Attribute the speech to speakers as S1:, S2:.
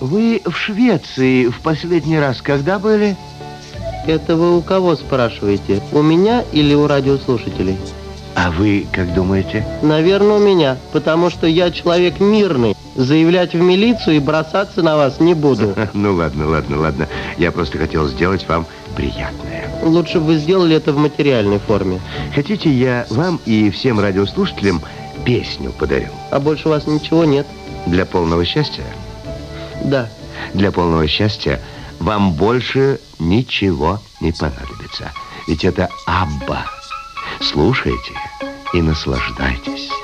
S1: Вы в Швеции в последний раз когда были?
S2: Это вы у кого спрашиваете? У меня или у радиослушателей?
S1: А вы как думаете?
S2: Наверное, у меня, потому что я человек мирный. Заявлять в милицию и бросаться на вас не буду.
S1: Ну ладно. Я просто хотел сделать вам приятное.
S2: Лучше бы вы сделали это в материальной форме.
S1: Хотите, я вам и всем радиослушателям песню подарю?
S2: А больше у вас ничего нет?
S1: Для полного счастья?
S2: Да.
S1: Для полного счастья вам больше ничего не понадобится. Ведь это Абба. Слушайте и наслаждайтесь.